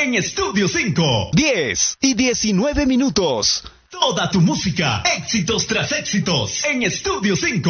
en Estudio 5. 10:19. Toda tu música, éxitos tras éxitos, en Estudio 5.